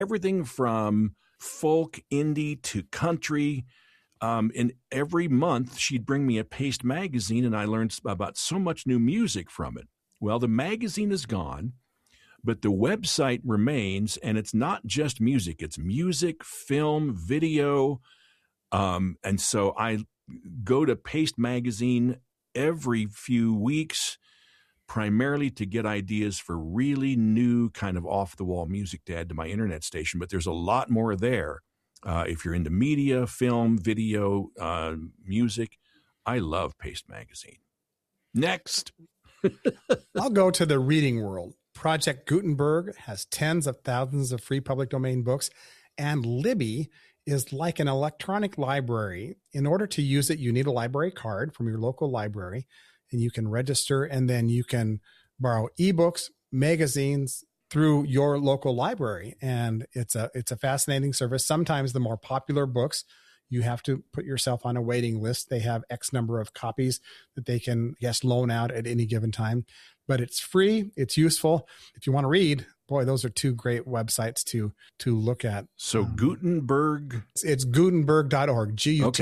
everything from folk, indie to country. And every month she'd bring me a Paste magazine, and I learned about so much new music from it. Well, the magazine is gone, but the website remains, and it's not just music. It's music, film, video. And so I go to Paste magazine every few weeks, primarily to get ideas for really new kind of off-the-wall music to add to my internet station. But there's a lot more there. If you're into media, film, video, music, I love Paste magazine. Next. I'll go to the reading world. Project Gutenberg has tens of thousands of free public domain books, and Libby is like an electronic library. In order to use it, you need a library card from your local library, and you can register, and then you can borrow ebooks, magazines through your local library. And it's a fascinating service. Sometimes the more popular books, you have to put yourself on a waiting list. They have X number of copies that they can, loan out at any given time. But it's free. It's useful. If you want to read, boy, those are two great websites to look at. So Gutenberg? It's Gutenberg.org,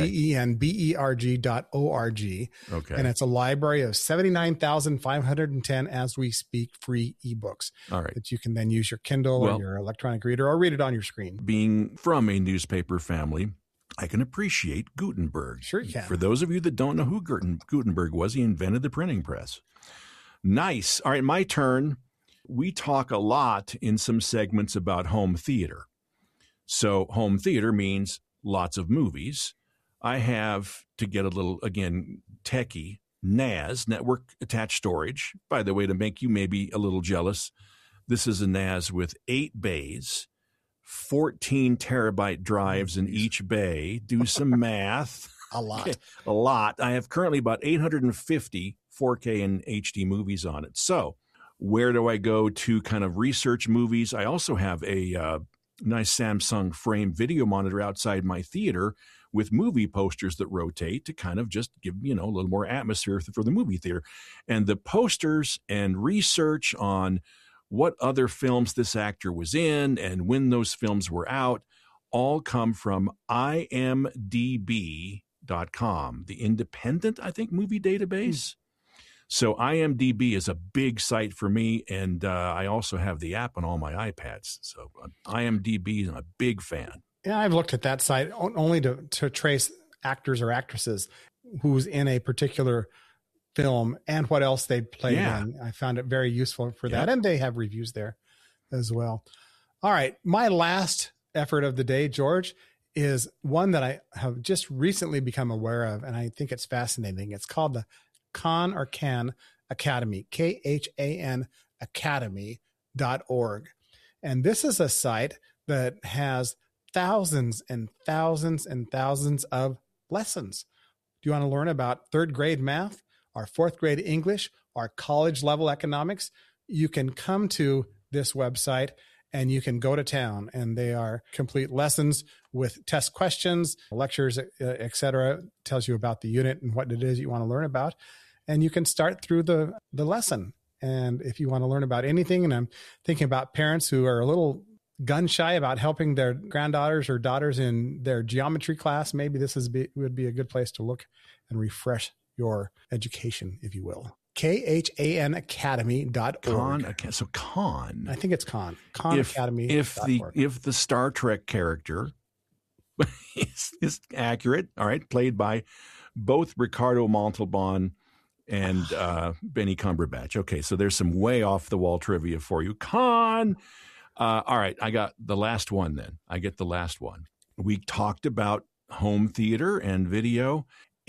Gutenberg.org. Okay. And it's a library of 79,510, as we speak, free ebooks. All right. That you can then use your Kindle or your electronic reader or read it on your screen. Being from a newspaper family, I can appreciate Gutenberg. Sure you can. For those of you that don't know who Gutenberg was, he invented the printing press. Nice. All right, my turn. We talk a lot in some segments about home theater. So home theater means lots of movies. I have, to get a little, again, techie, NAS, network attached storage. By the way, to make you maybe a little jealous, this is a NAS with 8 bays, 14 terabyte drives in each bay. Do some math. A lot. Okay, a lot. I have currently about 850 4K and HD movies on it. So where do I go to kind of research movies? I also have a nice Samsung frame video monitor outside my theater with movie posters that rotate to kind of just give, a little more atmosphere for the movie theater. And the posters and research on what other films this actor was in and when those films were out all come from imdb.com, the independent, I think, movie database. So IMDb is a big site for me, and I also have the app on all my iPads. So IMDb, I'm a big fan. Yeah, I've looked at that site only to trace actors or actresses who's in a particular film and what else they played in. I found it very useful for that, and they have reviews there as well. All right, my last effort of the day, George, is one that I have just recently become aware of, and I think it's fascinating. It's called the Khan Academy, KHAN Academy.org. And this is a site that has thousands and thousands and thousands of lessons. Do you want to learn about third grade math, or fourth grade English, or college level economics? You can come to this website and you can go to town, and they are complete lessons with test questions, lectures, etc. Tells you about the unit and what it is you want to learn about. And you can start through the lesson. And if you want to learn about anything, and I'm thinking about parents who are a little gun shy about helping their granddaughters or daughters in their geometry class, maybe this would be a good place to look and refresh your education, if you will. KHAN Academy.org. So Khan. I think it's Khan. Khan Academy. If the Star Trek character is accurate, all right, played by both Ricardo Montalban and Benny Cumberbatch. Okay, so there's some way off the wall trivia for you. Khan. All right, I got the last one then. I get the last one. We talked about home theater and video.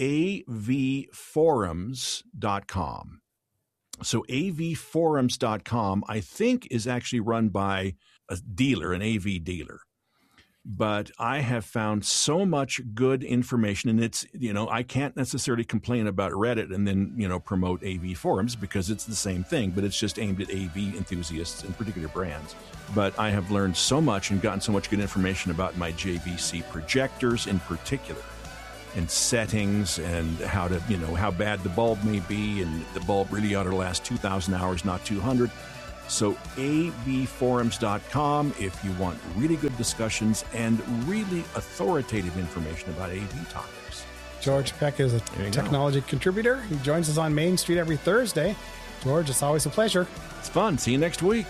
avforums.com. So avforums.com, I think, is actually run by a dealer, an AV dealer. But I have found so much good information, and it's, I can't necessarily complain about Reddit and then, promote AV forums, because it's the same thing, but it's just aimed at AV enthusiasts and particular brands. But I have learned so much and gotten so much good information about my JVC projectors in particular, and settings, and how to, how bad the bulb may be, and the bulb really ought to last 2,000 hours, not 200. So avforums.com if you want really good discussions and really authoritative information about AV topics. George Peck is a technology contributor. He joins us on Main Street every Thursday. George, it's always a pleasure. It's fun. See you next week.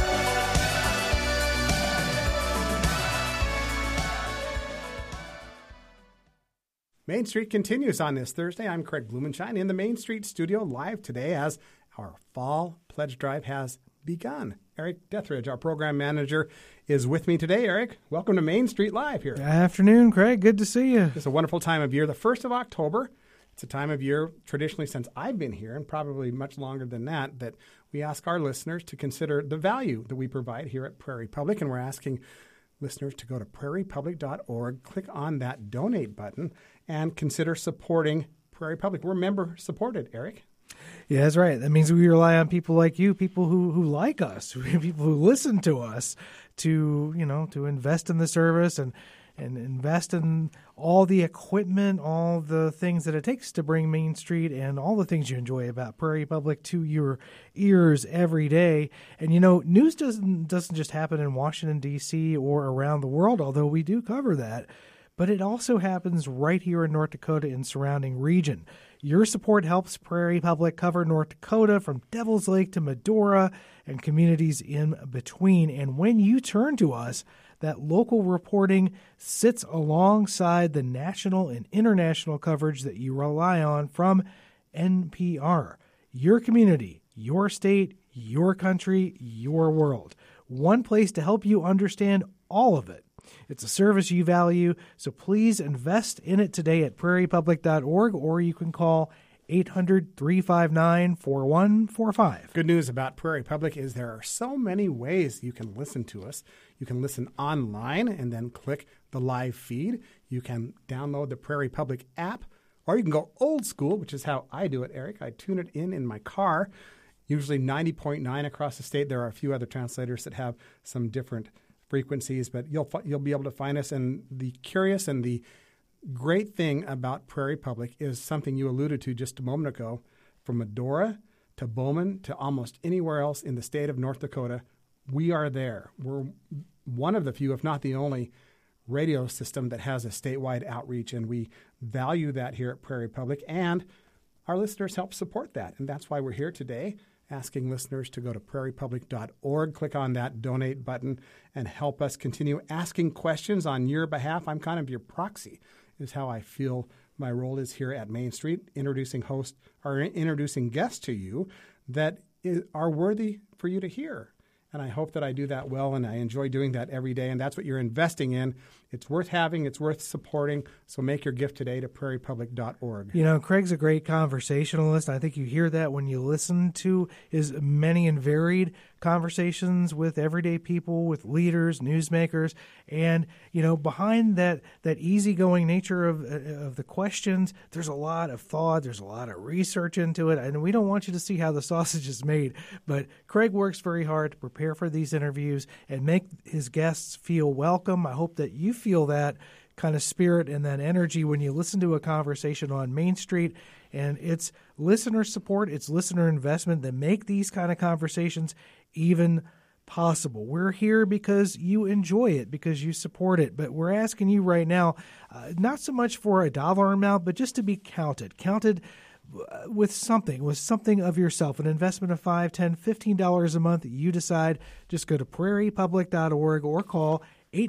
Main Street continues on this Thursday. I'm Craig Blumenshine in the Main Street studio live today as our fall pledge drive has begun. Eric Dethridge, our program manager, is with me today. Eric, welcome to Main Street Live here. Good afternoon, Craig. Good to see you. It's a wonderful time of year, the 1st of October. It's a time of year, traditionally since I've been here, and probably much longer than that we ask our listeners to consider the value that we provide here at Prairie Public, and we're asking listeners to go to prairiepublic.org, click on that donate button, and consider supporting Prairie Public. We're member-supported, Eric. Yeah, that's right. That means we rely on people like you, people who like us, people who listen to us to invest in the service and invest in all the equipment, all the things that it takes to bring Main Street and all the things you enjoy about Prairie Public to your ears every day. And, news doesn't just happen in Washington, D.C. or around the world, although we do cover that. But it also happens right here in North Dakota and surrounding region. Your support helps Prairie Public cover North Dakota from Devil's Lake to Medora and communities in between. And when you turn to us, that local reporting sits alongside the national and international coverage that you rely on from NPR. Your community, your state, your country, your world. One place to help you understand all of it. It's a service you value, so please invest in it today at prairiepublic.org, or you can call 800-359-4145. Good news about Prairie Public is there are so many ways you can listen to us. You can listen online and then click the live feed. You can download the Prairie Public app, or you can go old school, which is how I do it, Eric. I tune it in my car, usually 90.9 across the state. There are a few other translators that have some different frequencies, but you'll be able to find us. And the curious and the great thing about Prairie Public is something you alluded to just a moment ago. From Medora to Bowman to almost anywhere else in the state of North Dakota, we are there. We're one of the few, if not the only, radio system that has a statewide outreach, and we value that here at Prairie Public, and our listeners help support that. And that's why we're here today, asking listeners to go to prairiepublic.org, click on that donate button, and help us continue asking questions on your behalf. I'm kind of your proxy, is how I feel my role is here at Main Street, introducing guests to you that are worthy for you to hear. And I hope that I do that well, and I enjoy doing that every day. And that's what you're investing in. It's worth having. It's worth supporting. So make your gift today to prairiepublic.org. Craig's a great conversationalist. I think you hear that when you listen to his many and varied conversations with everyday people, with leaders, newsmakers. And, behind that easygoing nature of the questions, there's a lot of thought. There's a lot of research into it. And we don't want you to see how the sausage is made. But Craig works very hard to prepare for these interviews and make his guests feel welcome. I hope that you feel that kind of spirit and that energy when you listen to a conversation on Main Street. And it's listener support, it's listener investment that make these kind of conversations even possible. We're here because you enjoy it, because you support it. But we're asking you right now, not so much for a dollar amount, but just to be counted with something of yourself, an investment of $5, $10, $15 a month that you decide. Just go to prairiepublic.org or call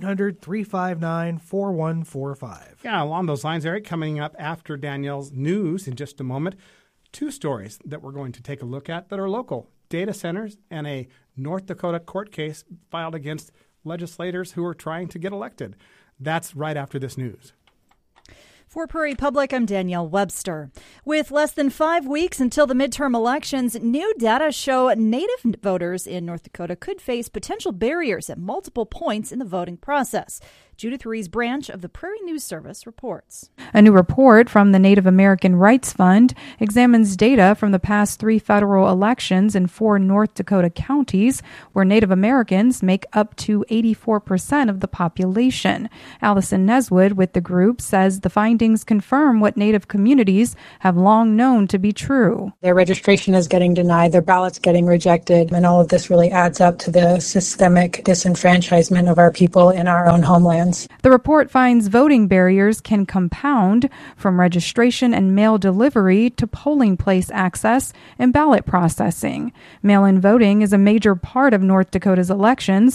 800-359-4145. Yeah, along those lines, Eric, coming up after Danielle's news in just a moment, two stories that we're going to take a look at that are local: data centers and a North Dakota court case filed against legislators who are trying to get elected. That's right after this news. For Prairie Public, I'm Danielle Webster. With less than 5 weeks until the midterm elections, new data show Native voters in North Dakota could face potential barriers at multiple points in the voting process. Judith Ruiz Branch of the Prairie News Service reports. A new report from the Native American Rights Fund examines data from the past 3 federal elections in 4 North Dakota counties where Native Americans make up to 84% of the population. Allison Neswood with the group says the findings confirm what Native communities have long known to be true. Their registration is getting denied, their ballots getting rejected, and all of this really adds up to the systemic disenfranchisement of our people in our own homelands. The report finds voting barriers can compound from registration and mail delivery to polling place access and ballot processing. Mail-in voting is a major part of North Dakota's elections.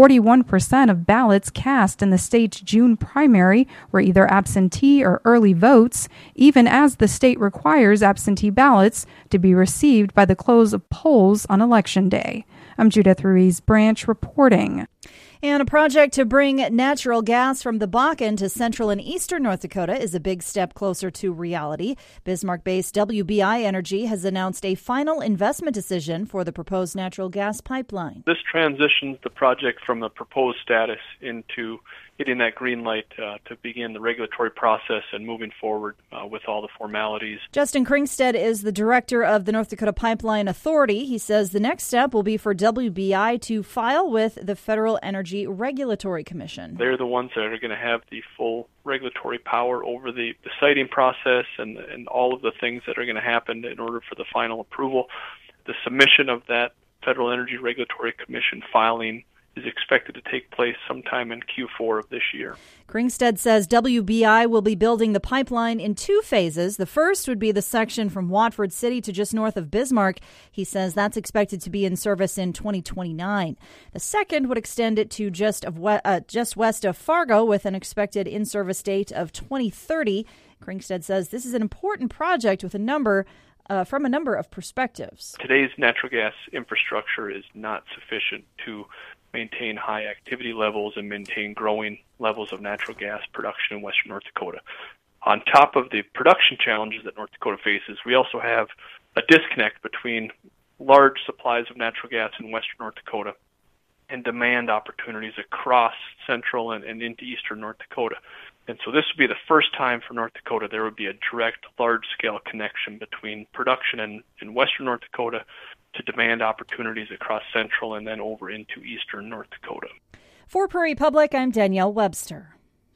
41% of ballots cast in the state's June primary were either absentee or early votes, even as the state requires absentee ballots to be received by the close of polls on Election Day. I'm Judith Ruiz Branch reporting. And a project to bring natural gas from the Bakken to central and eastern North Dakota is a big step closer to reality. Bismarck-based WBI Energy has announced a final investment decision for the proposed natural gas pipeline. This transitions the project from the proposed status into getting that green light to begin the regulatory process and moving forward with all the formalities. Justin Kringstead is the director of the North Dakota Pipeline Authority. He says the next step will be for WBI to file with the Federal Energy Regulatory Commission. They're the ones that are going to have the full regulatory power over the siting process and all of the things that are going to happen in order for the final approval. The submission of that Federal Energy Regulatory Commission filing is expected to take place sometime in Q4 of this year. Kringstead says WBI will be building the pipeline in 2 phases. The first would be the section from Watford City to just north of Bismarck. He says that's expected to be in service in 2029. The second would extend it to just west of Fargo with an expected in-service date of 2030. Kringstead says this is an important project with from a number of perspectives. Today's natural gas infrastructure is not sufficient to maintain high activity levels and maintain growing levels of natural gas production in western North Dakota. On top of the production challenges that North Dakota faces, we also have a disconnect between large supplies of natural gas in western North Dakota and demand opportunities across central and into eastern North Dakota. And so this would be the first time for North Dakota there would be a direct, large-scale connection between production in western North Dakota to demand opportunities across central and then over into eastern North Dakota. For Prairie Public, I'm Danielle Webster.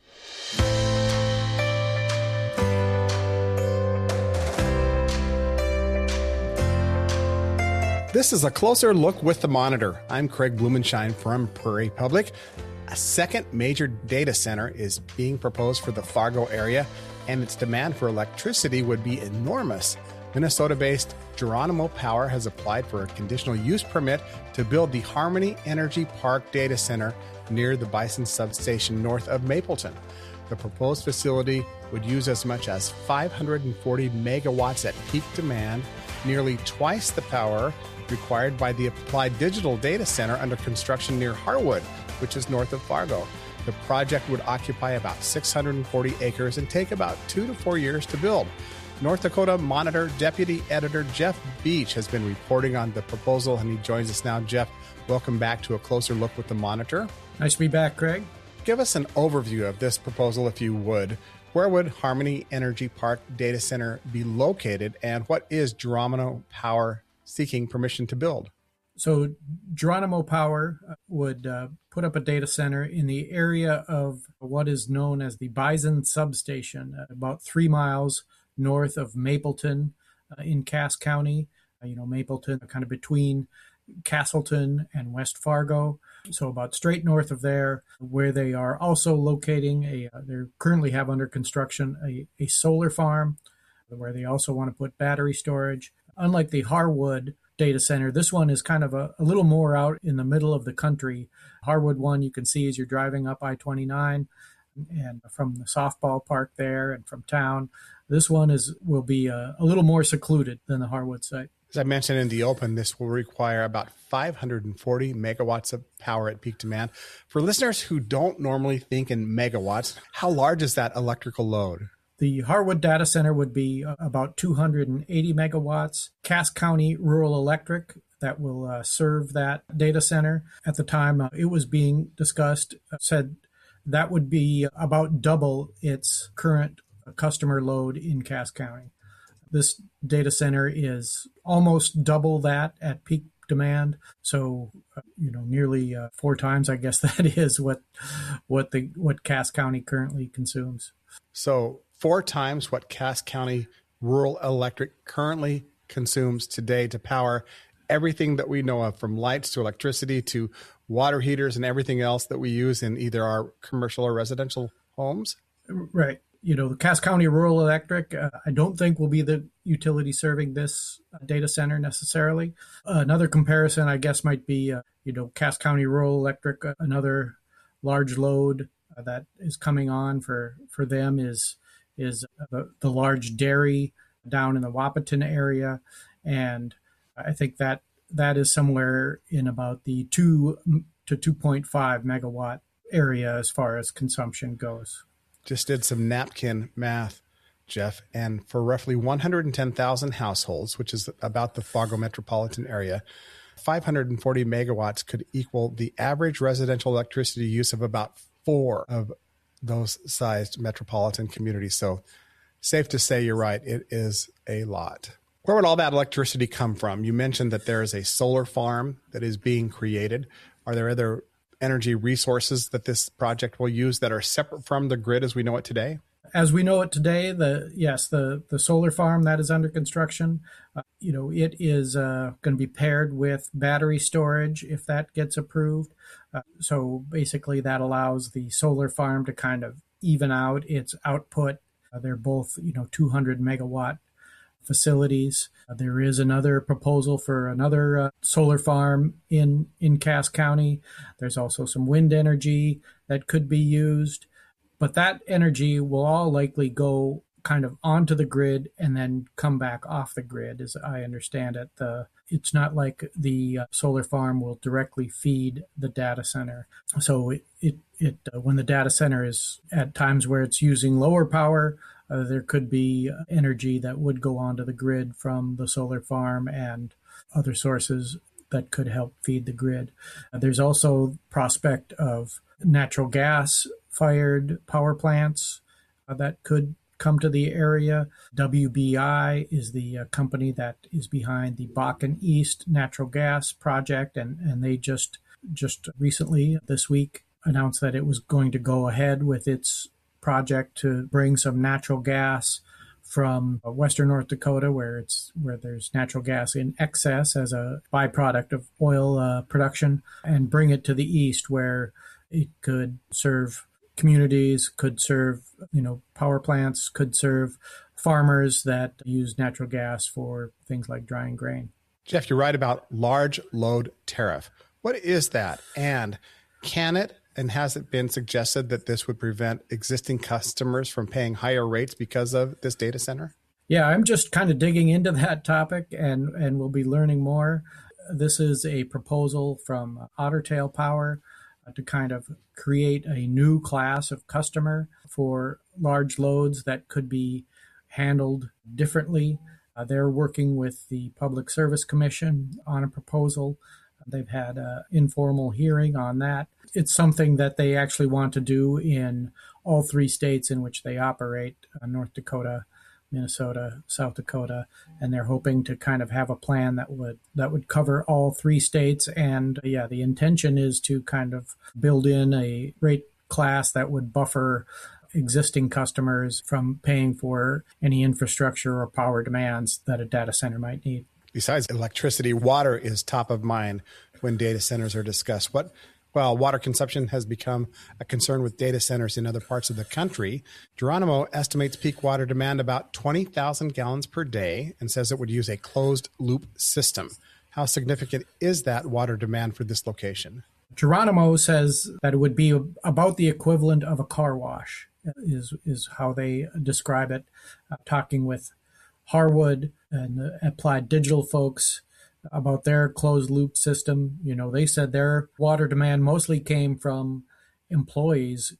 This is a closer look with the Monitor. I'm Craig Blumenshine from Prairie Public. A second major data center is being proposed for the Fargo area, and its demand for electricity would be enormous. Minnesota-based Geronimo Power has applied for a conditional use permit to build the Harmony Energy Park data center near the Bison substation north of Mapleton. The proposed facility would use as much as 540 megawatts at peak demand, nearly twice the power required by the Applied Digital data center under construction near Harwood, which is north of Fargo. The project would occupy about 640 acres and take about 2 to 4 years to build. North Dakota Monitor Deputy Editor Jeff Beach has been reporting on the proposal, and he joins us now. Jeff, welcome back to A Closer Look with the Monitor. Nice to be back, Craig. Give us an overview of this proposal, if you would. Where would Harmony Energy Park Data Center be located, and what is Geronimo Power seeking permission to build? So Geronimo Power would put up a data center in the area of what is known as the Bison substation, about 3 miles north of Mapleton in Cass County. Mapleton kind of between Castleton and West Fargo. So about straight north of there, where they are also locating they currently have under construction a solar farm where they also want to put battery storage. Unlike the Harwood data center, this one is kind of a little more out in the middle of the country. Harwood one you can see as you're driving up I-29 and from the softball park there and from town. This one will be a little more secluded than the Harwood site. As I mentioned in the open, this will require about 540 megawatts of power at peak demand. For listeners who don't normally think in megawatts, how large is that electrical load? The Harwood data center would be about 280 megawatts. Cass County Rural Electric that will serve that data center. At the time it was being discussed, said that would be about double its current customer load in Cass County. This data center is almost double that at peak demand. So, nearly 4 times, I guess that is what Cass County currently consumes. So 4 times what Cass County Rural Electric currently consumes today to power everything that we know of, from lights to electricity to water heaters and everything else that we use in either our commercial or residential homes. Right. The Cass County Rural Electric, I don't think will be the utility serving this data center necessarily. Another comparison, I guess, might be, Cass County Rural Electric, another large load that is coming on for them is the large dairy down in the Wahpeton area. And I think that is somewhere in about the 2 to 2.5 megawatt area as far as consumption goes. Just did some napkin math, Jeff, and for roughly 110,000 households, which is about the Fargo metropolitan area, 540 megawatts could equal the average residential electricity use of about 4 of those sized metropolitan communities. So safe to say you're right, it is a lot. Where would all that electricity come from? You mentioned that there is a solar farm that is being created. Are there other energy resources that this project will use that are separate from the grid as we know it today? As we know it today, the solar farm that is under construction, it is going to be paired with battery storage if that gets approved. So basically that allows the solar farm to kind of even out its output. They're both, 200 megawatt facilities. There is another proposal for another solar farm in Cass County. There's also some wind energy that could be used, but that energy will all likely go kind of onto the grid and then come back off the grid, as I understand it. It's not like the solar farm will directly feed the data center. So it when the data center is at times where it's using lower power, there could be energy that would go onto the grid from the solar farm and other sources that could help feed the grid. There's also prospect of natural gas-fired power plants that could come to the area. WBI is the company that is behind the Bakken East natural gas project, and they just recently, this week, announced that it was going to go ahead with its project to bring some natural gas from western North Dakota, where there's natural gas in excess as a byproduct of oil production, and bring it to the east where it could serve communities, could serve power plants, could serve farmers that use natural gas for things like drying grain. Jeff, you're right about large load tariff. What is that? And can it and has it been suggested that this would prevent existing customers from paying higher rates because of this data center? Yeah, I'm just kind of digging into that topic and we'll be learning more. This is a proposal from Ottertail Power to kind of create a new class of customer for large loads that could be handled differently. They're working with the Public Service Commission on a proposal. They've had an informal hearing on that. It's something that they actually want to do in all 3 states in which they operate, North Dakota, Minnesota, South Dakota, and they're hoping to kind of have a plan that would cover all 3 states. And the intention is to kind of build in a rate class that would buffer existing customers from paying for any infrastructure or power demands that a data center might need. Besides electricity, water is top of mind when data centers are discussed. While water consumption has become a concern with data centers in other parts of the country, Geronimo estimates peak water demand about 20,000 gallons per day and says it would use a closed-loop system. How significant is that water demand for this location? Geronimo says that it would be about the equivalent of a car wash, is how they describe it. Talking with Harwood and the Applied Digital folks about their closed loop system, they said their water demand mostly came from employees,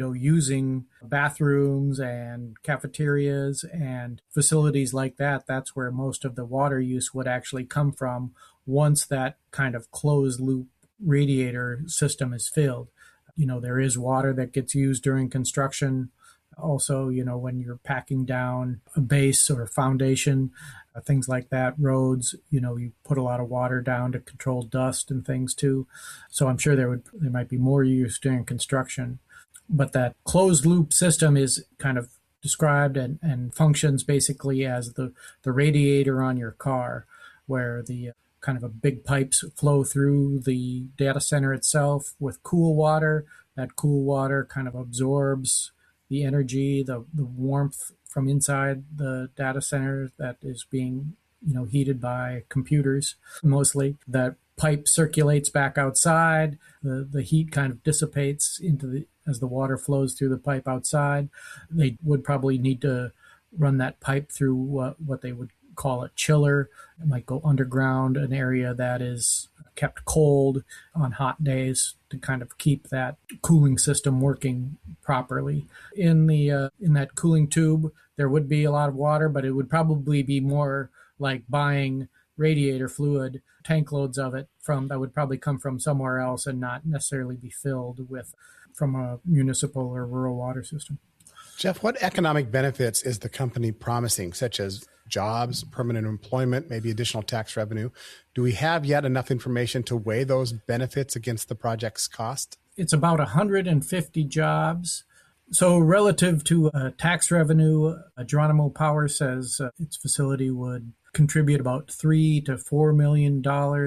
using bathrooms and cafeterias and facilities like that. That's where most of the water use would actually come from once that kind of closed loop radiator system is filled. there is water that gets used during construction. Also, when you're packing down a base or a foundation, things like that, roads, you put a lot of water down to control dust and things too. So I'm sure there might be more use during construction. But that closed loop system is kind of described and functions basically as the radiator on your car, where the kind of a big pipes flow through the data center itself with cool water. That cool water kind of absorbs the energy, the warmth from inside the data center that is being, heated by computers mostly. That pipe circulates back outside. The heat kind of dissipates as the water flows through the pipe outside. They would probably need to run that pipe through what they would call a chiller. It might go underground, an area that is kept cold on hot days to kind of keep that cooling system working properly. In that cooling tube, there would be a lot of water, but it would probably be more like buying radiator fluid, tank loads of it that would probably come from somewhere else and not necessarily be filled from a municipal or rural water system. Jeff, what economic benefits is the company promising, such as jobs, permanent employment, maybe additional tax revenue? Do we have yet enough information to weigh those benefits against the project's cost? It's about 150 jobs. So relative to tax revenue, Geronimo Power says its facility would contribute about $3 to $4 million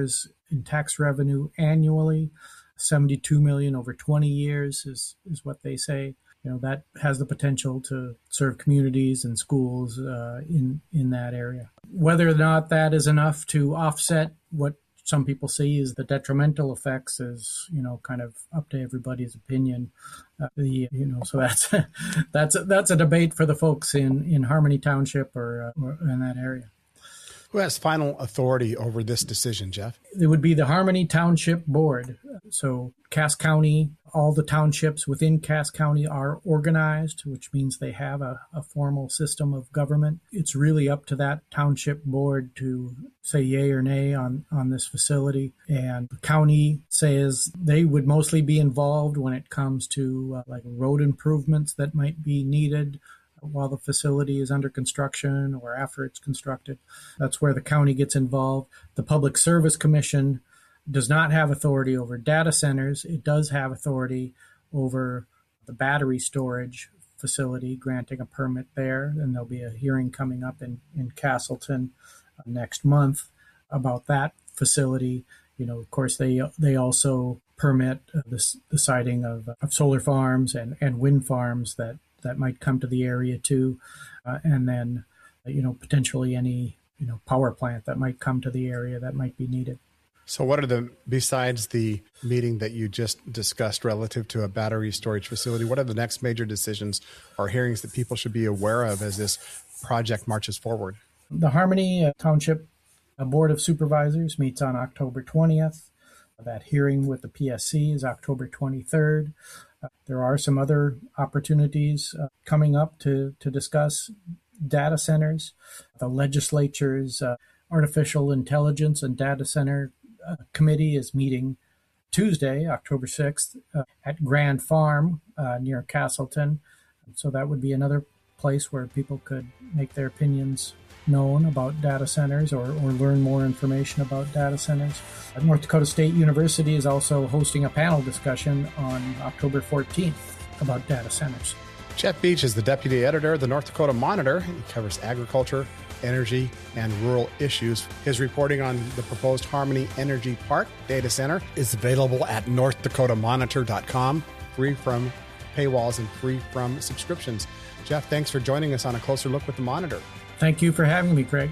in tax revenue annually. $72 million over 20 years is what they say. That has the potential to serve communities and schools in that area. Whether or not that is enough to offset what some people see as the detrimental effects is, kind of up to everybody's opinion. So that's a debate for the folks in Harmony Township or in that area. Who has final authority over this decision, Jeff? It would be the Harmony Township Board. So Cass County, all the townships within Cass County are organized, which means they have a formal system of government. It's really up to that township board to say yay or nay on this facility. And the county says they would mostly be involved when it comes to like road improvements that might be needed while the facility is under construction or after it's constructed. That's where the county gets involved. The Public Service Commission does not have authority over data centers. It does have authority over the battery storage facility, granting a permit there. And there'll be a hearing coming up in Castleton next month about that facility. Of course, they also permit the siting of solar farms and wind farms that might come to the area too. And then, potentially any, power plant that might come to the area that might be needed. So what are besides the meeting that you just discussed relative to a battery storage facility, what are the next major decisions or hearings that people should be aware of as this project marches forward? The Harmony Township Board of Supervisors meets on October 20th. That hearing with the PSC is October 23rd. There are some other opportunities coming up to discuss data centers. The legislature's Artificial Intelligence and Data Center Committee is meeting Tuesday, October 6th, at Grand Farm near Castleton. So that would be another place where people could make their opinions known about data centers or learn more information about data centers. North Dakota State University is also hosting a panel discussion on October 14th about data centers. Jeff Beach is the deputy editor of the North Dakota Monitor. He covers agriculture, energy, and rural issues. His reporting on the proposed Harmony Energy Park data center is available at northdakotamonitor.com, free from paywalls and free from subscriptions. Jeff, thanks for joining us on A Closer Look with the Monitor. Thank you for having me, Craig.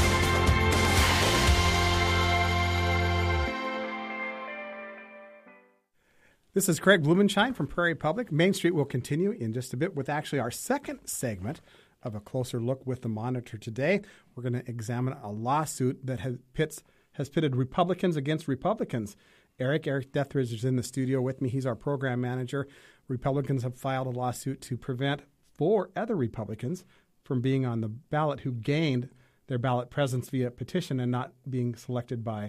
This is Craig Blumenschein from Prairie Public. Main Street will continue in just a bit with actually our second segment of A Closer Look with the Monitor today. We're going to examine a lawsuit that has pitted Republicans against Republicans. Eric Dethridge is in the studio with me. He's our program manager. Republicans have filed a lawsuit to prevent 4 other Republicans from being on the ballot who gained their ballot presence via petition and not being selected by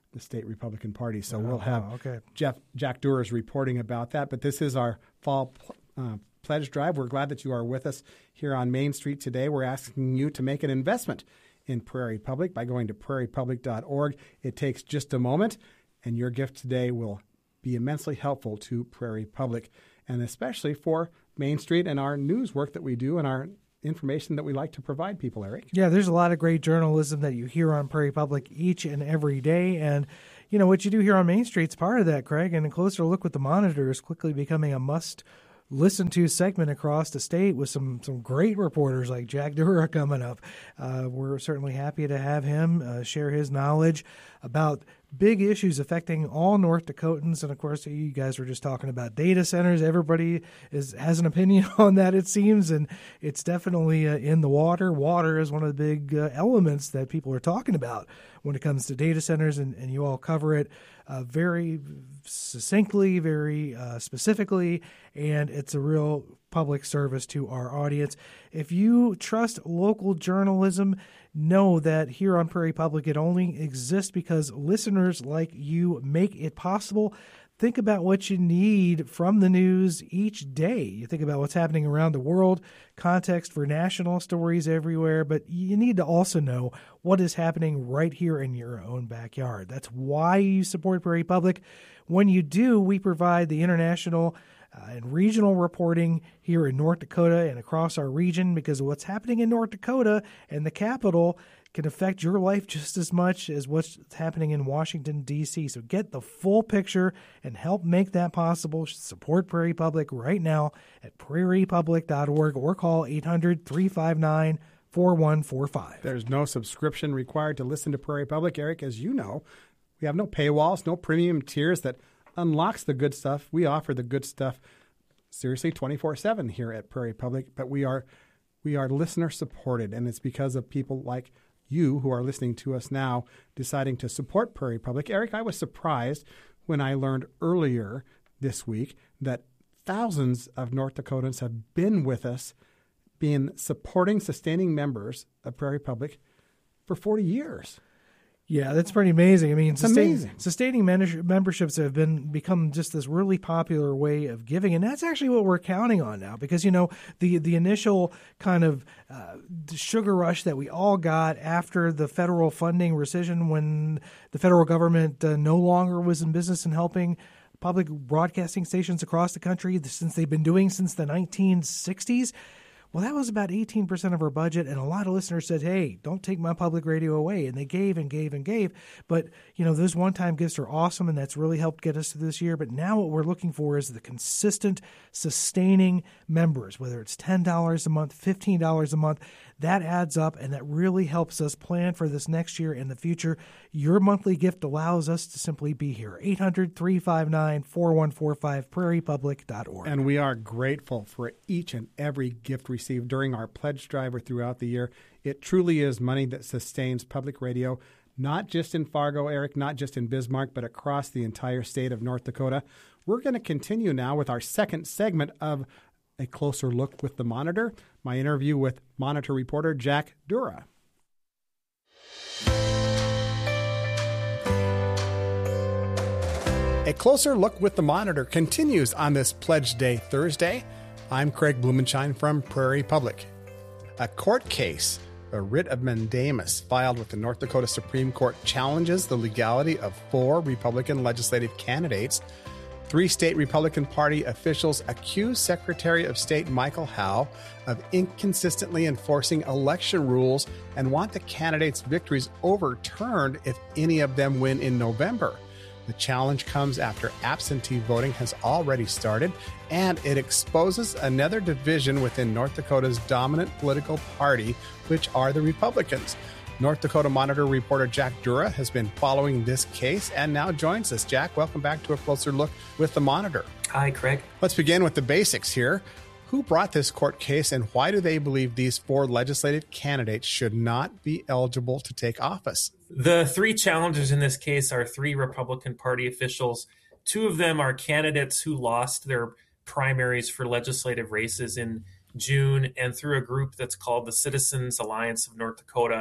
the state Republican Party. So we'll have Jack Doers reporting about that. But this is our fall pledge drive. We're glad that you are with us here on Main Street today. We're asking you to make an investment in Prairie Public by going to prairiepublic.org. It takes just a moment, and your gift today will be immensely helpful to Prairie Public, and especially for Main Street and our news work that we do and our information that we like to provide people, Eric. Yeah, there's a lot of great journalism that you hear on Prairie Public each and every day. And, you know, what you do here on Main Street's part of that, Craig. And a closer look with the Monitor is quickly becoming a must-listen-to segment across the state with some great reporters like Jack Dura coming up. We're certainly happy to have him share his knowledge about big issues affecting all North Dakotans. And, of course, you guys were just talking about data centers. Everybody has an opinion on that, it seems, and it's definitely in the water. Water is one of the big elements that people are talking about when it comes to data centers, and you all cover it very succinctly, very specifically, and it's a real public service to our audience. If you trust local journalism, know that here on Prairie Public, it only exists because listeners like you make it possible. Think about what you need from the news each day. You think about what's happening around the world, context for national stories everywhere, but you need to also know what is happening right here in your own backyard. That's why you support Prairie Public. When you do, we provide the international and regional reporting here in North Dakota and across our region, because what's happening in North Dakota and the capital can affect your life just as much as what's happening in Washington, D.C. So get the full picture and help make that possible. Support Prairie Public right now at prairiepublic.org or call 800-359-4145. There's no subscription required to listen to Prairie Public. Eric, as you know, we have no paywalls, no premium tiers that unlocks the good stuff. We offer the good stuff seriously 24/7 here at Prairie Public, but we are listener supported, and it's because of people like you who are listening to us now deciding to support Prairie Public. Eric, I was surprised when I learned earlier this week that thousands of North Dakotans have been with us, being supporting, sustaining members of Prairie Public for 40 years. Yeah, that's pretty amazing. I mean, amazing. Sustaining memberships have become just this really popular way of giving, and that's actually what we're counting on now. Because the initial kind of sugar rush that we all got after the federal funding rescission, when the federal government no longer was in business in helping public broadcasting stations across the country, since they've been doing since the 1960s. Well, that was about 18% of our budget, and a lot of listeners said, hey, don't take my public radio away, and they gave and gave and gave. But, those one-time gifts are awesome, and that's really helped get us through this year. But now what we're looking for is the consistent, sustaining members, whether it's $10 a month, $15 a month. That adds up, and that really helps us plan for this next year and the future. Your monthly gift allows us to simply be here. 800-359-4145, prairiepublic.org. And we are grateful for each and every gift received during our pledge drive or throughout the year. It truly is money that sustains public radio, not just in Fargo, Eric, not just in Bismarck, but across the entire state of North Dakota. We're going to continue now with our second segment of A Closer Look with the Monitor, my interview with Monitor reporter Jack Dura. A Closer Look with the Monitor continues on this Pledge Day Thursday. I'm Craig Blumenshine from Prairie Public. A court case, a writ of mandamus filed with the North Dakota Supreme Court, challenges the legality of 4 Republican legislative candidates. 3 state Republican Party officials accuse Secretary of State Michael Howe of inconsistently enforcing election rules and want the candidates' victories overturned if any of them win in November. The challenge comes after absentee voting has already started, and it exposes another division within North Dakota's dominant political party, which are the Republicans. North Dakota Monitor reporter Jack Dura has been following this case and now joins us. Jack, welcome back to A Closer Look with the Monitor. Hi, Craig. Let's begin with the basics here. Who brought this court case, and why do they believe these 4 legislative candidates should not be eligible to take office? The 3 challengers in this case are 3 Republican Party officials. 2 of them are candidates who lost their primaries for legislative races in June, and through a group that's called the Citizens Alliance of North Dakota,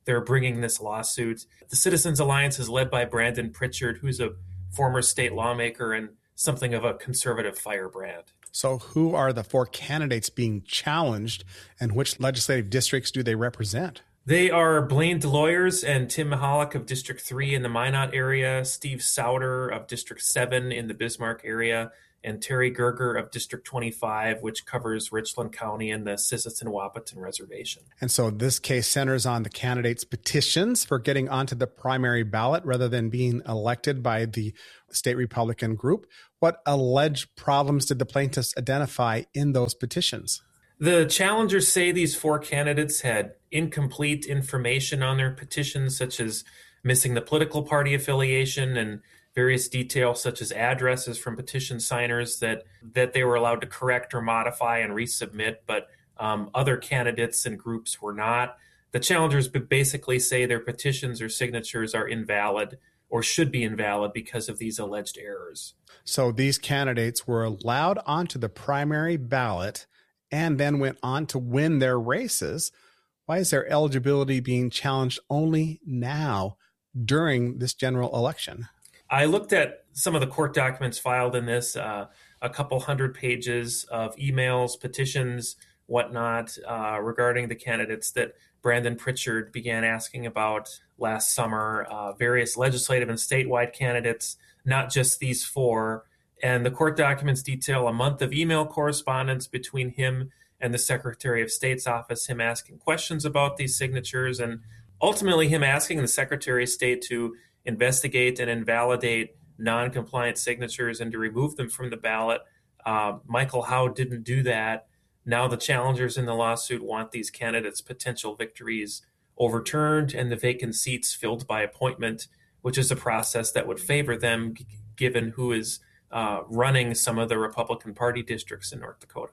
they're bringing this lawsuit. The Citizens Alliance is led by Brandon Pritchard, who's a former state lawmaker and something of a conservative firebrand. So who are the 4 candidates being challenged, and which legislative districts do they represent? They are Blaine Deloyers and Tim Mihalik of District 3 in the Minot area, Steve Sauter of District 7 in the Bismarck area, and Terry Gerger of District 25, which covers Richland County and the Sisseton-Wahpeton Reservation. And so this case centers on the candidates' petitions for getting onto the primary ballot rather than being elected by the state Republican group. What alleged problems did the plaintiffs identify in those petitions? The challengers say these 4 candidates had incomplete information on their petitions, such as missing the political party affiliation and various details such as addresses from petition signers that they were allowed to correct or modify and resubmit, but other candidates and groups were not. The challengers basically say their petitions or signatures are invalid or should be invalid because of these alleged errors. So these candidates were allowed onto the primary ballot and then went on to win their races. Why is their eligibility being challenged only now during this general election? I looked at some of the court documents filed in this, a couple hundred pages of emails, petitions, whatnot, regarding the candidates that Brandon Pritchard began asking about last summer, various legislative and statewide candidates, not just these 4. And the court documents detail a month of email correspondence between him and the Secretary of State's office, him asking questions about these signatures, and ultimately him asking the Secretary of State to investigate and invalidate non-compliant signatures and to remove them from the ballot. Michael Howe didn't do that. Now the challengers in the lawsuit want these candidates' potential victories overturned and the vacant seats filled by appointment, which is a process that would favor them given who is running some of the Republican Party districts in North Dakota.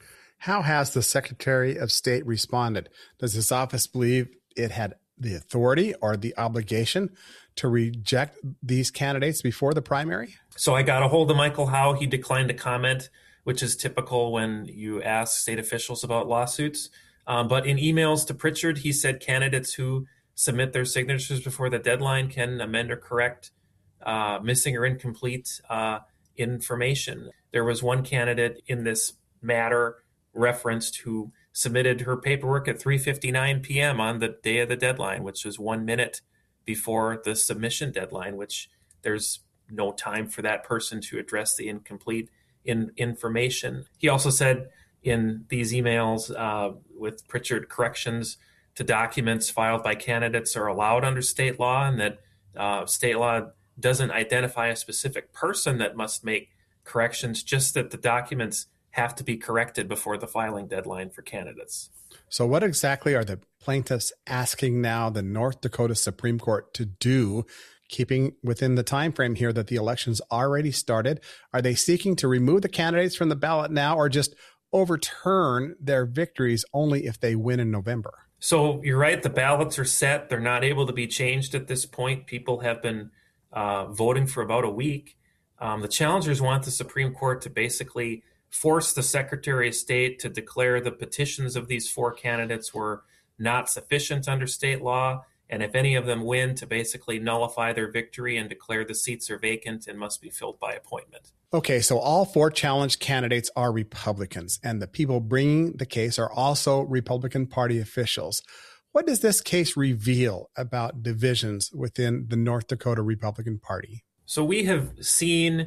How has the Secretary of State responded? Does his office believe it had the authority or the obligation to reject these candidates before the primary? So I got a hold of Michael Howe. He declined to comment, which is typical when you ask state officials about lawsuits. But in emails to Pritchard, he said candidates who submit their signatures before the deadline can amend or correct missing or incomplete information. There was one candidate in this matter referenced who submitted her paperwork at 3:59 p.m. on the day of the deadline, which was 1 minute before the submission deadline, which there's no time for that person to address the incomplete information. He also said in these emails with Pritchard, corrections to documents filed by candidates are allowed under state law, and that state law doesn't identify a specific person that must make corrections, just that the documents have to be corrected before the filing deadline for candidates. So what exactly are the plaintiffs asking now the North Dakota Supreme Court to do, keeping within the time frame here that the election's already started? Are they seeking to remove the candidates from the ballot now, or just overturn their victories only if they win in November? So you're right, the ballots are set. They're not able to be changed at this point. People have been voting for about a week. The challengers want the Supreme Court to basically force the Secretary of State to declare the petitions of these 4 candidates were not sufficient under state law, and if any of them win, to basically nullify their victory and declare the seats are vacant and must be filled by appointment. Okay, so all 4 challenged candidates are Republicans, and the people bringing the case are also Republican Party officials. What does this case reveal about divisions within the North Dakota Republican Party? So we have seen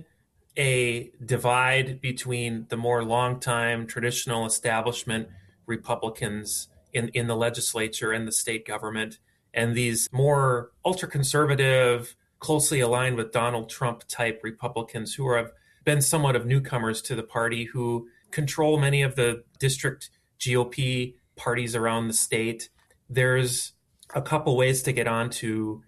a divide between the more longtime traditional establishment Republicans in the legislature and the state government, and these more ultra-conservative, closely aligned with Donald Trump type Republicans who have been somewhat of newcomers to the party, who control many of the district GOP parties around the state. There are a couple ways to get onto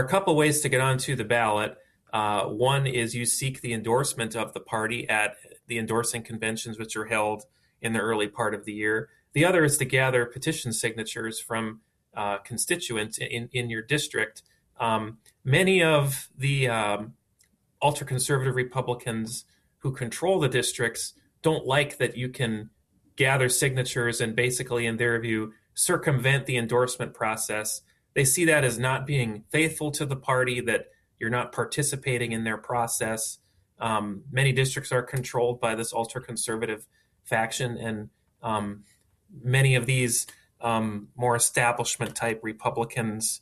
the ballot. One is you seek the endorsement of the party at the endorsing conventions, which are held in the early part of the year. The other is to gather petition signatures from constituents in your district. Many of the ultra-conservative Republicans who control the districts don't like that you can gather signatures and basically, in their view, circumvent the endorsement process. they see that as not being faithful to the party, that you're not participating in their process. Many districts are controlled by this ultra-conservative faction, and many of these more establishment-type Republicans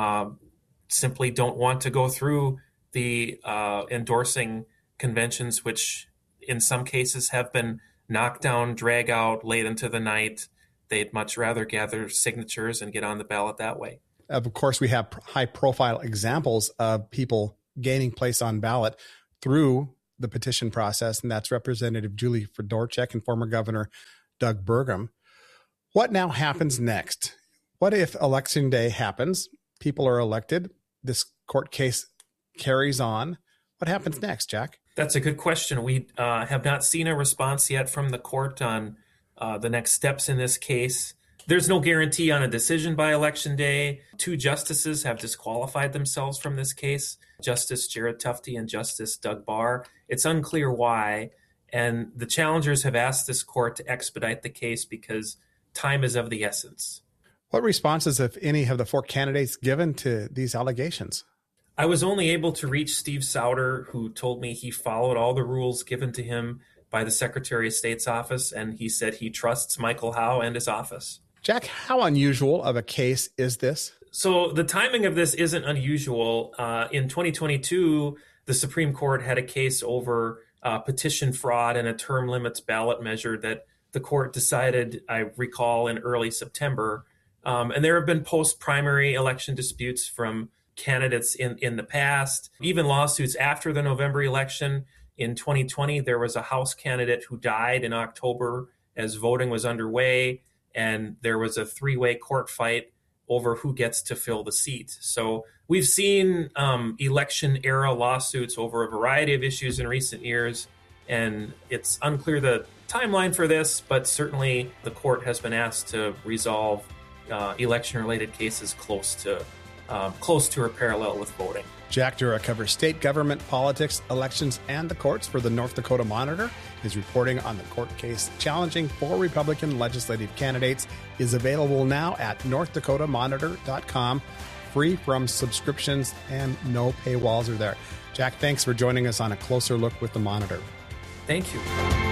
simply don't want to go through the endorsing conventions, which in some cases have been knocked down, drag out late into the night. They'd much rather gather signatures and get on the ballot that way. Of course, we have high-profile examples of people gaining place on ballot through the petition process, and that's Representative Julie Fedorchak and former Governor Doug Burgum. What now happens next? What if Election Day happens? People are elected. This court case carries on. What happens next, Jack? That's a good question. We have not seen a response yet from the court on the next steps in this case. There's no guarantee on a decision by Election Day. 2 justices have disqualified themselves from this case, Justice Jared Tufte and Justice Doug Barr. It's unclear why, and the challengers have asked this court to expedite the case because time is of the essence. What responses, if any, have the 4 candidates given to these allegations? I was only able to reach Steve Sauter, who told me he followed all the rules given to him by the Secretary of State's office, and he said he trusts Michael Howe and his office. Jack, how unusual of a case is this? So the timing of this isn't unusual. In 2022, the Supreme Court had a case over petition fraud and a term limits ballot measure that the court decided, I recall, in early September. And there have been post-primary election disputes from candidates in the past, even lawsuits after the November election. In 2020, there was a House candidate who died in October as voting was underway, and there was a 3-way court fight over who gets to fill the seat. So we've seen election-era lawsuits over a variety of issues in recent years, and it's unclear the timeline for this, but certainly the court has been asked to resolve election-related cases close to or parallel with voting. Jack Dura covers state government, politics, elections, and the courts for the North Dakota Monitor. His reporting on the court case challenging 4 Republican legislative candidates is available now at northdakotamonitor.com, free from subscriptions, and no paywalls are there. Jack, thanks for joining us on A Closer Look with the Monitor. Thank you.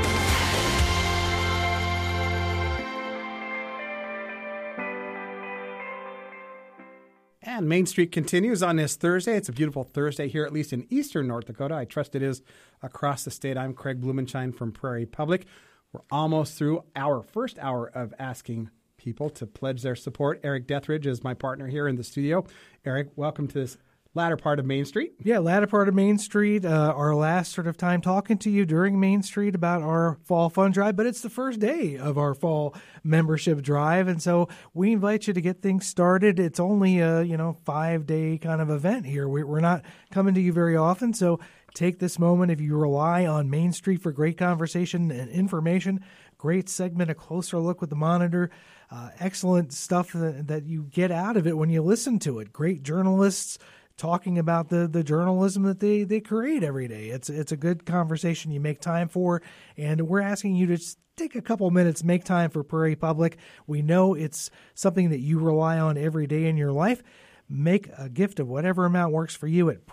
And Main Street continues on this Thursday. It's a beautiful Thursday here, at least in eastern North Dakota. I trust it is across the state. I'm Craig Blumenshine from Prairie Public. We're almost through our first hour of asking people to pledge their support. Eric Dethridge is my partner here in the studio. Eric, welcome to this latter part of Main Street. Yeah, latter part of Main Street, our last sort of time talking to you during Main Street about our fall fund drive, but it's the first day of our fall membership drive, and so we invite you to get things started. It's only a 5-day kind of event here. We're not coming to you very often, so take this moment. If you rely on Main Street for great conversation and information, great segment, A Closer Look with the Monitor, excellent stuff that you get out of it when you listen to it. Great journalists talking about the journalism that they create every day. It's a good conversation you make time for, and we're asking you to just take a couple minutes, make time for Prairie Public. We know it's something that you rely on every day in your life. Make a gift of whatever amount works for you at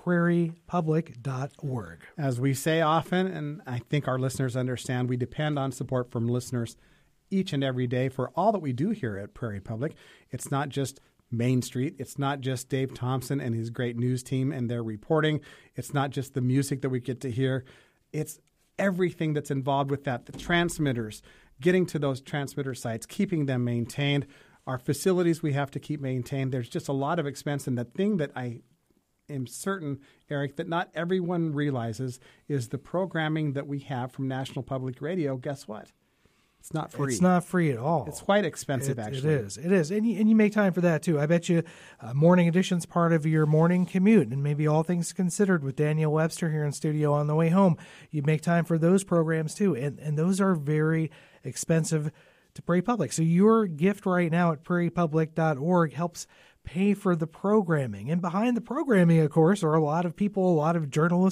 prairiepublic.org. As we say often, and I think our listeners understand, we depend on support from listeners each and every day for all that we do here at Prairie Public. It's not just Main Street. It's not just Dave Thompson and his great news team and their reporting. It's not just the music that we get to hear. It's everything that's involved with that. The transmitters, getting to those transmitter sites, keeping them maintained. Our facilities we have to keep maintained. There's just a lot of expense. And the thing that I am certain, Eric, that not everyone realizes is the programming that we have from National Public Radio. Guess what? It's not free. It's not free at all. It's quite expensive, actually. It is. And you make time for that, too. I bet you Morning Edition's part of your morning commute, and maybe All Things Considered with Daniel Webster here in studio on the way home. You make time for those programs, too. And those are very expensive to Prairie Public. So your gift right now at prairiepublic.org helps pay for the programming. And behind the programming, of course, are a lot of people, a lot of journalists,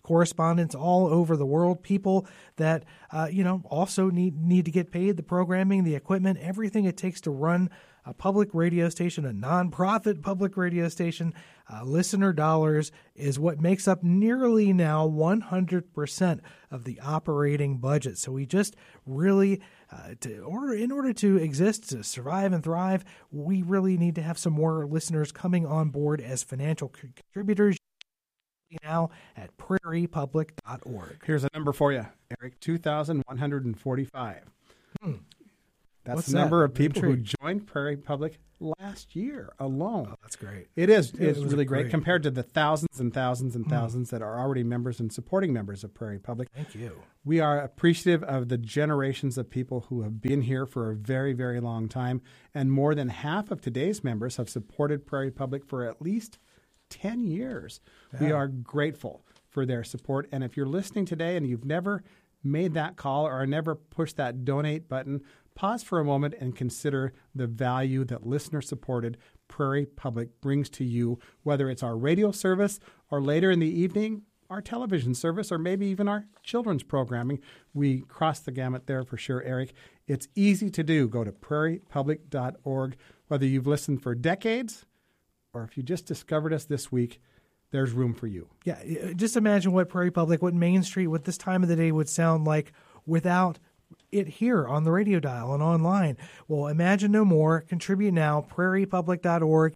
correspondents all over the world, people that, also need to get paid, the programming, the equipment, everything it takes to run a public radio station, a nonprofit public radio station. Listener dollars is what makes up nearly now 100% of the operating budget. So we just really, in order to exist, to survive and thrive, we really need to have some more listeners coming on board as financial contributors now at prairiepublic.org. Here's a number for you, Eric, 2,145. That's What's the number of people who Intrigued. joined Prairie Public last year alone. Oh, that's great. It is. It It's was really great great. compared to the thousands and thousands and thousands that are already members and supporting members of Prairie Public. Thank you. We are appreciative of the generations of people who have been here for a very, very long time, and more than half of today's members have supported Prairie Public for at least 10 years. Yeah. We are grateful for their support, and if you're listening today and you've never made that call or never pushed that donate button, pause for a moment and consider the value that listener-supported Prairie Public brings to you, whether it's our radio service or later in the evening, our television service, or maybe even our children's programming. We cross the gamut there for sure, Eric. It's easy to do. Go to prairiepublic.org. Whether you've listened for decades or if you just discovered us this week, there's room for you. Yeah, just imagine what Prairie Public, what Main Street, what this time of the day would sound like without it here on the radio dial and online. Well, imagine no more. Contribute now, prairiepublic.org,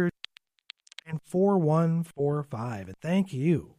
800-4145. And thank you.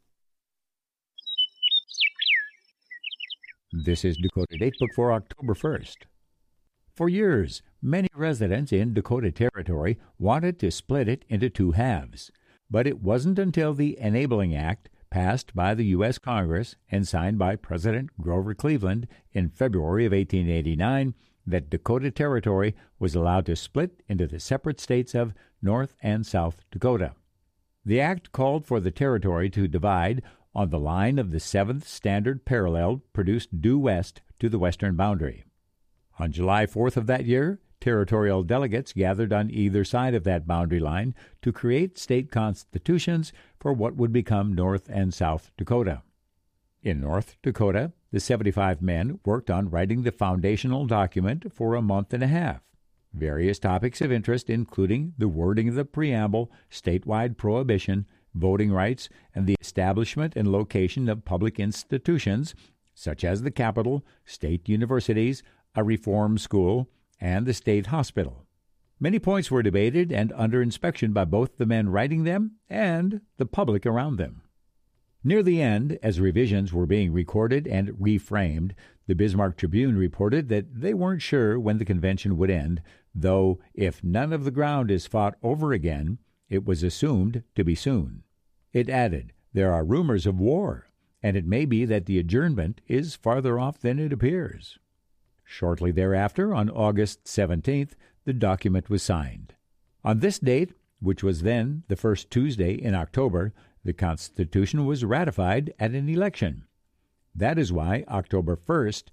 This is Dakota Datebook for October 1st. For years, many residents in Dakota Territory wanted to split it into two halves. But it wasn't until the Enabling Act, passed by the U.S. Congress and signed by President Grover Cleveland in February of 1889, that Dakota Territory was allowed to split into the separate states of North and South Dakota. The act called for the territory to divide on the line of the 7th Standard Parallel produced due west to the western boundary. On July 4th of that year, territorial delegates gathered on either side of that boundary line to create state constitutions for what would become North and South Dakota. In North Dakota, the 75 men worked on writing the foundational document for a month and a half. Various topics of interest, including the wording of the preamble, statewide prohibition, voting rights, and the establishment and location of public institutions, such as the Capitol, state universities, a reform school, and the state hospital. Many points were debated and under inspection by both the men writing them and the public around them. Near the end, as revisions were being recorded and reframed, the Bismarck Tribune reported that they weren't sure when the convention would end, though if none of the ground is fought over again, it was assumed to be soon. It added, "There are rumors of war, and it may be that the adjournment is farther off than it appears." Shortly thereafter, on August 17th, the document was signed. On this date, which was then the first Tuesday in October, the Constitution was ratified at an election. That is why October 1st,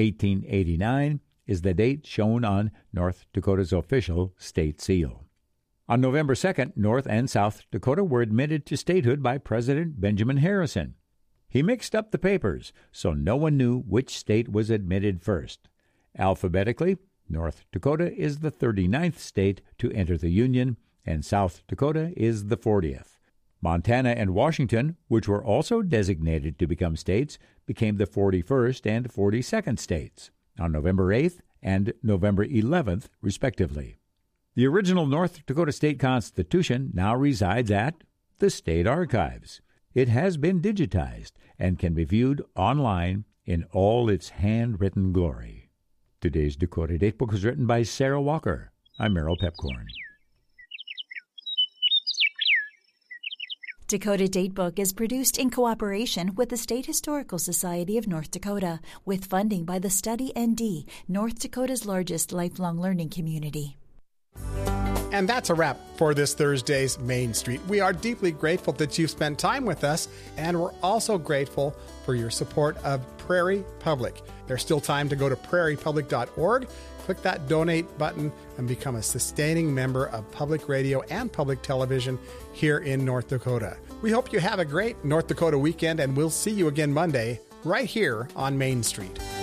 1889, is the date shown on North Dakota's official state seal. On November 2nd, North and South Dakota were admitted to statehood by President Benjamin Harrison. He mixed up the papers, so no one knew which state was admitted first. Alphabetically, North Dakota is the 39th state to enter the Union, and South Dakota is the 40th. Montana and Washington, which were also designated to become states, became the 41st and 42nd states on November 8th and November 11th, respectively. The original North Dakota State Constitution now resides at the State Archives. It has been digitized and can be viewed online in all its handwritten glory. Today's Dakota Datebook was written by Sarah Walker. I'm Merrill Pepcorn. Dakota Datebook is produced in cooperation with the State Historical Society of North Dakota, with funding by the Study ND, North Dakota's largest lifelong learning community. And that's a wrap for this Thursday's Main Street. We are deeply grateful that you've spent time with us, and we're also grateful for your support of Prairie Public. There's still time to go to prairiepublic.org, click that donate button, and become a sustaining member of public radio and public television here in North Dakota. We hope you have a great North Dakota weekend, and we'll see you again Monday right here on Main Street.